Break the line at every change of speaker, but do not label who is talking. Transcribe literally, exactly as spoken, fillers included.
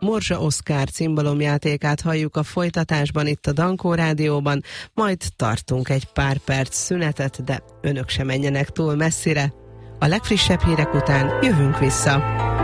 Morzsa Oszkár cimbalomjátékát halljuk a folytatásban itt a Dankó Rádióban, majd tartunk egy pár perc szünetet, de önök se menjenek túl messzire. A legfrissebb hírek után jövünk vissza.